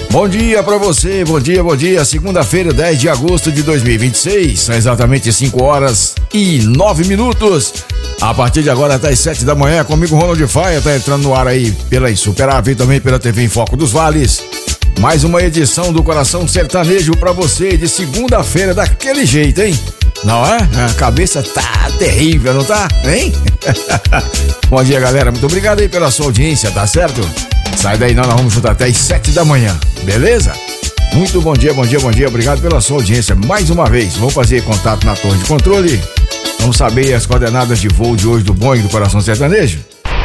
Bom dia pra você, bom dia. Segunda-feira, 10 de agosto de 2026, são exatamente 5h09. A partir de agora até as 7 da manhã, comigo Ronald Faia, tá entrando no ar aí pela Insuperável e também pela TV em Foco dos Vales. Mais uma edição do Coração Sertanejo pra você de segunda-feira daquele jeito, hein? Não é? A cabeça tá terrível, não tá? Hein? Bom dia, galera. Muito obrigado aí pela sua audiência, tá certo? Sai daí não, nós vamos juntar até as 7 da manhã, beleza? Muito bom dia. Obrigado pela sua audiência mais uma vez. Vamos fazer contato na torre de controle. Vamos saber as coordenadas de voo de hoje do Boeing do Coração Sertanejo.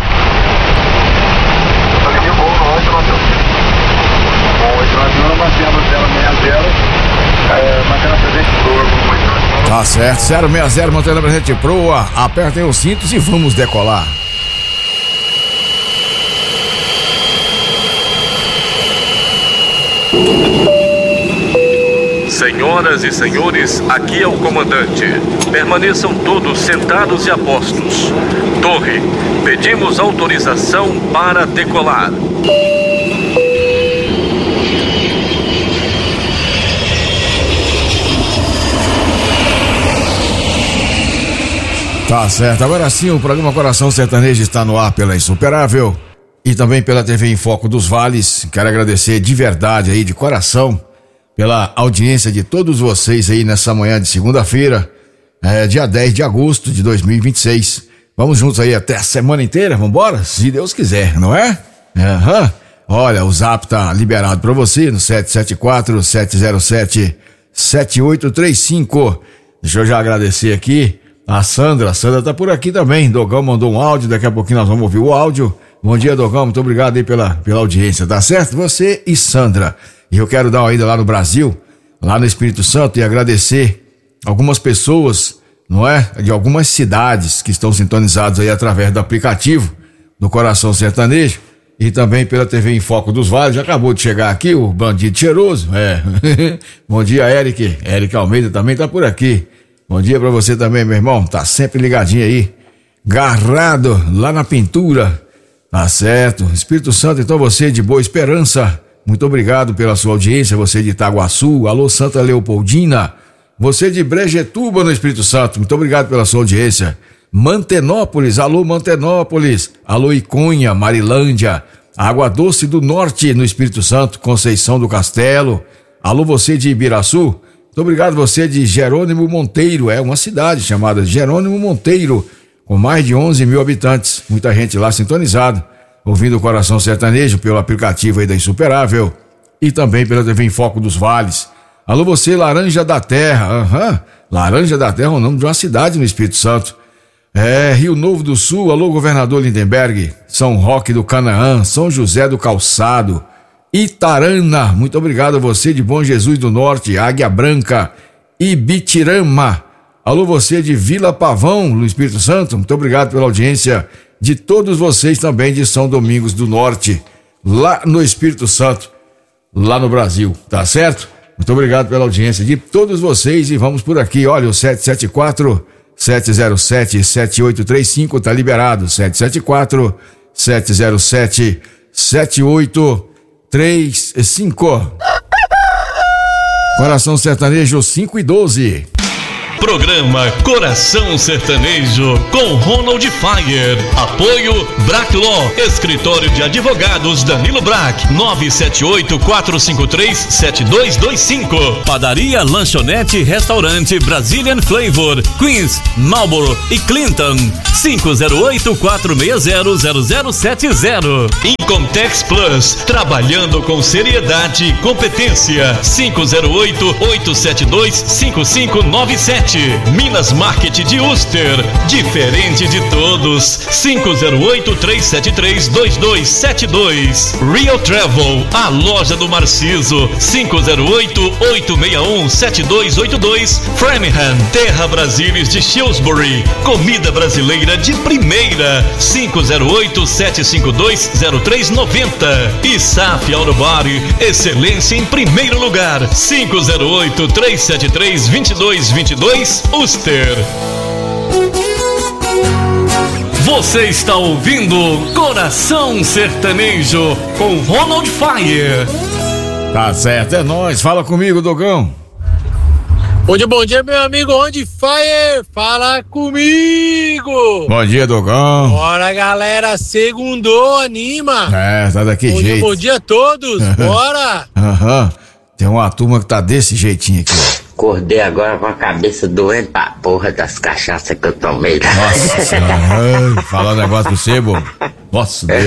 Tá certo, 060, mantendo a presente proa. Apertem os cintos e vamos decolar. Senhoras e senhores, aqui é o comandante. Permaneçam todos sentados e a postos. Torre, pedimos autorização para decolar. Tá certo, agora sim o programa Coração Sertanejo está no ar pela Insuperável e também pela TV em Foco dos Vales. Quero agradecer de verdade aí, de coração, pela audiência de todos vocês aí nessa manhã de segunda-feira, dia 10 de agosto de 2026. Vamos juntos aí até a semana inteira, vambora? Se Deus quiser, não é? Olha, o Zap tá liberado pra você no 774-707-7835. Deixa eu já agradecer aqui a Sandra tá por aqui também. Dogão mandou um áudio, daqui a pouquinho nós vamos ouvir o áudio. Bom dia, Dogão, muito obrigado aí pela audiência, tá certo? Você e Sandra. E eu quero dar uma ida lá no Brasil, lá no Espírito Santo, e agradecer algumas pessoas, não é? De algumas cidades que estão sintonizadas aí através do aplicativo do Coração Sertanejo e também pela TV em Foco dos Vales. Já acabou de chegar aqui o Bandido Cheiroso, Bom dia, Eric Almeida também tá por aqui. Bom dia pra você também, meu irmão, tá sempre ligadinho aí, garrado lá na pintura, tá certo? Espírito Santo, então você de Boa Esperança, muito obrigado pela sua audiência, você de Itaguaçu, alô Santa Leopoldina, você de Brejetuba no Espírito Santo, muito obrigado pela sua audiência. Mantenópolis, alô Iconha, Marilândia, Água Doce do Norte no Espírito Santo, Conceição do Castelo, alô você de Ibiraçu, muito obrigado você de Jerônimo Monteiro, é uma cidade chamada Jerônimo Monteiro, com mais de 11 mil habitantes, muita gente lá sintonizado, ouvindo o Coração Sertanejo pelo aplicativo aí da Insuperável e também pela TV em Foco dos Vales. Alô você, Laranja da Terra, Laranja da Terra é o nome de uma cidade no Espírito Santo. Rio Novo do Sul, alô Governador Lindenberg, São Roque do Canaã, São José do Calçado, Itarana, muito obrigado a você de Bom Jesus do Norte, Águia Branca, Ibitirama, alô você de Vila Pavão, no Espírito Santo, muito obrigado pela audiência de todos vocês também de São Domingos do Norte, lá no Espírito Santo, lá no Brasil, tá certo? Muito obrigado pela audiência de todos vocês e vamos por aqui, olha, o 774-707-7835 tá liberado, 774-707-7835. Coração Sertanejo 5:12. Programa Coração Sertanejo com Ronald Faia. Apoio Brack Law, Escritório de Advogados Danilo Brack, 978-453-7225. Padaria, Lanchonete e Restaurante Brazilian Flavor, Queens, Marlboro e Clinton, 508-460-0070. Incomtex Plus, trabalhando com seriedade e competência, 508-872-5597. Minas Market de Uster, diferente de todos, 508-373-2272. Real Travel, a loja do Marciso, 508-861-7282. Framingham, Terra Brasilis de Shrewsbury, comida brasileira de primeira, 508-752-0390. E SAF Auto Body, excelência em primeiro lugar, 508-373-2222. Uster. Você está ouvindo Coração Sertanejo com Ronald Faia. Tá certo, é nóis. Fala comigo, Dogão. Bom dia, meu amigo Onde Fire, fala comigo! Bom dia, Dogão. Bora, galera, segundou, anima! Tá daquele jeito. Bom dia a todos, bora! Aham, tem uma turma que tá desse jeitinho aqui. Acordei agora com a cabeça doendo pra porra das cachaças que eu tomei. Nossa senhora, falar um negócio pra você, bobo. Nossa Deus.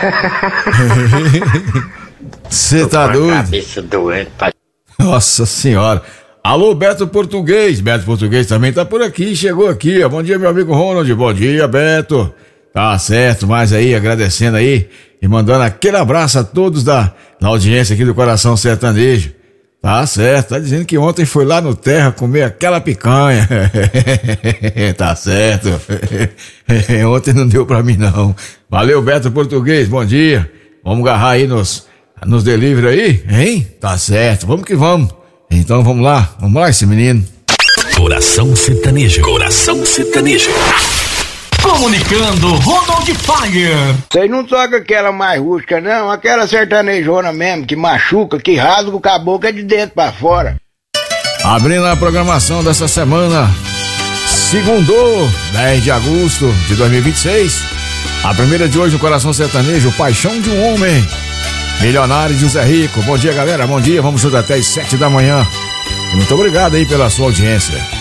Você tá doido? Cabeça doendo pra... Nossa senhora. Alô, Beto Português. Beto Português também tá por aqui, chegou aqui. Bom dia, meu amigo Ronald. Bom dia, Beto. Tá certo, mas aí, agradecendo aí e mandando aquele abraço a todos da audiência aqui do Coração Sertanejo. Tá certo, tá dizendo que ontem foi lá no Terra comer aquela picanha. Tá certo. Ontem não deu pra mim, não. Valeu, Beto Português, bom dia. Vamos agarrar aí nos delivery aí, hein? Tá certo, vamos que vamos. Então vamos lá esse menino. Coração Sertanejo. Coração Sertanejo. Comunicando Ronald Fire. Vocês não tocam aquela mais rústica, não? Aquela sertanejona mesmo, que machuca, que rasga o caboclo é de dentro pra fora. Abrindo a programação dessa semana, segundou, 10 de agosto de 2026. A primeira de hoje no Coração Sertanejo, Paixão de um Homem. Milionário de José Rico. Bom dia, galera. Bom dia. Vamos juntos até as 7 da manhã. Muito obrigado aí pela sua audiência.